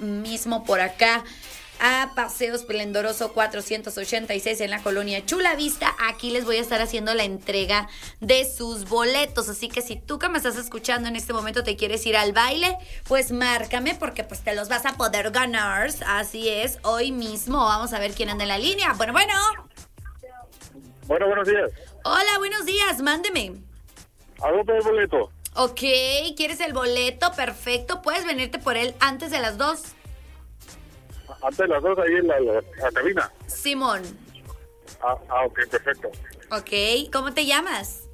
mismo por acá a Paseo Esplendoroso 486 en la colonia Chula Vista. Aquí les voy a estar haciendo la entrega de sus boletos, así que si tú que me estás escuchando en este momento te quieres ir al baile, pues márcame porque pues te los vas a poder ganar. Así es, hoy mismo. Vamos a ver quién anda en la línea. Bueno. Bueno, buenos días. Hola, buenos días, mándeme. ¿Hago por el boleto? Ok, ¿quieres el boleto? Perfecto, puedes venirte por él antes de las 2. Antes de las 2 ahí en la cabina. Simón. Ok, perfecto. Ok, ¿cómo te llamas?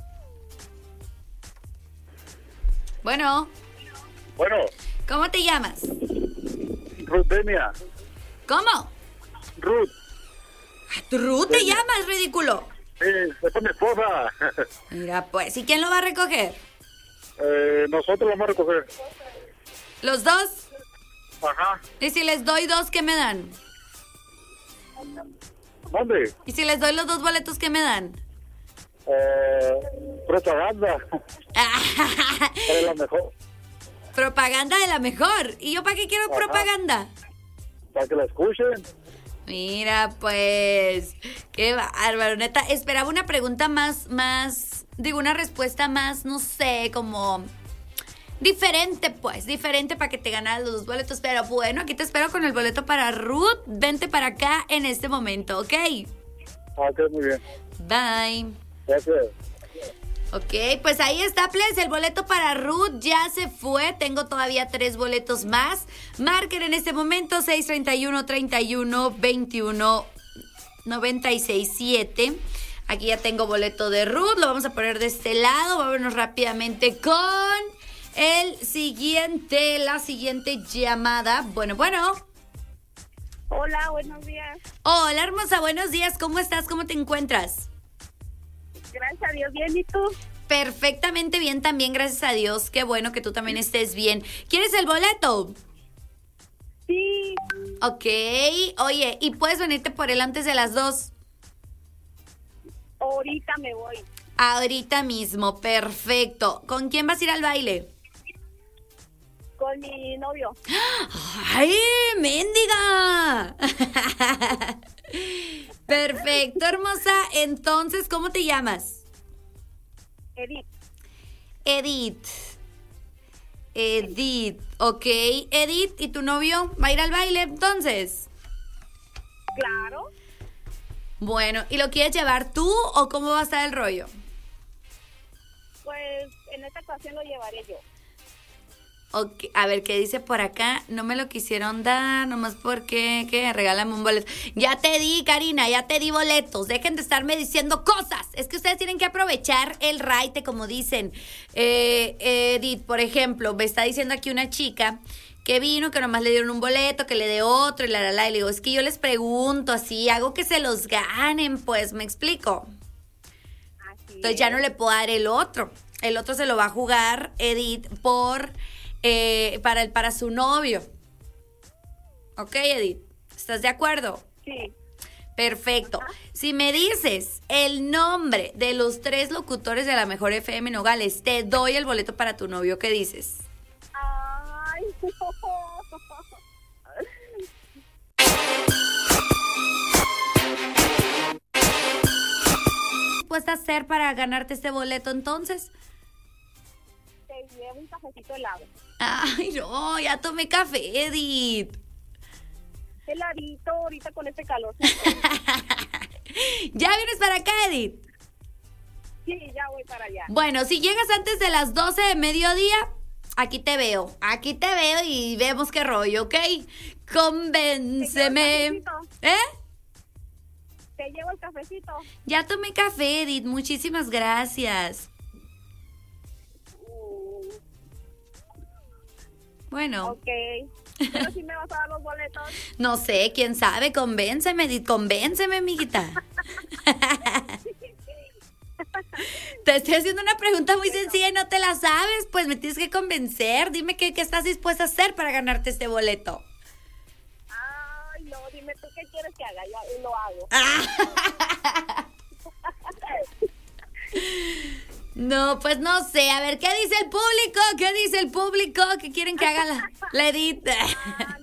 Bueno, Bueno, ¿cómo te llamas? Ruth Denia. ¿Cómo? Ruth. Ruth te llamas, ridículo. Esa es mi esposa. Mira, pues, ¿y quién lo va a recoger? Nosotros lo vamos a recoger. ¿Los dos? Ajá. ¿Y si les doy 2, qué me dan? ¿Dónde? ¿Y si les doy los 2 boletos, qué me dan? Propaganda. Es la mejor. Propaganda de la mejor. ¿Y yo para qué quiero Ajá. propaganda? Para que la escuchen. Mira, pues, qué bárbaro, neta. Esperaba una pregunta más, una respuesta más, no sé, como diferente, pues, diferente para que te ganaras los 2 boletos. Pero bueno, aquí te espero con el boleto para Ruth. Vente para acá en este momento, ¿ok? Ok, muy bien. Bye. Gracias. Ok, pues ahí está, please. El boleto para Ruth ya se fue. Tengo todavía 3 boletos más. Marquen en este momento 631-31-21-96-7. Aquí ya tengo boleto de Ruth. Lo vamos a poner de este lado. Vámonos rápidamente con la siguiente llamada. Bueno. Hola, buenos días. Hola, hermosa, buenos días. ¿Cómo estás? ¿Cómo te encuentras? Gracias a Dios, bien, ¿y tú? Perfectamente bien también, gracias a Dios. Qué bueno que tú también estés bien. ¿Quieres el boleto? Sí. Ok. Oye, ¿y puedes venirte por él antes de las 2? Ahorita me voy. Ahorita mismo, perfecto. ¿Con quién vas a ir al baile? Con mi novio. ¡Ay, mendiga! Perfecto, hermosa. Entonces, ¿cómo te llamas? Edith. Edith, ok. Edith, ¿y tu novio va a ir al baile entonces? Claro. Bueno, ¿y lo quieres llevar tú o cómo va a estar el rollo? Pues en esta ocasión lo llevaré yo. Ok, a ver, ¿qué dice por acá? No me lo quisieron dar, nomás porque, ¿qué? Regálame un boleto. Ya te di, Karina, ya te di boletos. Dejen de estarme diciendo cosas. Es que ustedes tienen que aprovechar el raite, como dicen. Edith, por ejemplo, me está diciendo aquí una chica que vino, que nomás le dieron un boleto, que le dé otro, y y le digo, es que yo les pregunto así, hago que se los ganen, pues, ¿me explico? Así Entonces ya no le puedo dar el otro. El otro se lo va a jugar Edith para su novio. Ok, Edith, ¿estás de acuerdo? Sí. Perfecto. Si me dices el nombre de los 3 locutores de la Mejor FM Nogales, te doy el boleto para tu novio. ¿Qué dices? Ay, ¿Qué puedes hacer para ganarte este boleto entonces? te llevo un cafecito helado. Ay, no, ya tomé café, Edith. Heladito ahorita con este calor. ¿Ya vienes para acá, Edith? Sí, ya voy para allá. Bueno, si llegas antes de las 12 de mediodía, aquí te veo y vemos qué rollo, ¿ok? Convénceme. ¿Eh? Te llevo el cafecito. Ya tomé café, Edith, muchísimas gracias. Bueno, Ok. Pero si me vas a dar los boletos. no sé, quién sabe, convénceme, Edith, convénceme, amiguita. Te estoy haciendo una pregunta muy sencilla y no te la sabes, pues me tienes que convencer. Dime qué estás dispuesta a hacer para ganarte este boleto. Ay, no, dime tú qué quieres que haga, yo lo hago. No, pues no sé. A ver, ¿qué dice el público? ¿Qué dice el público? ¿Qué quieren que haga la Edith?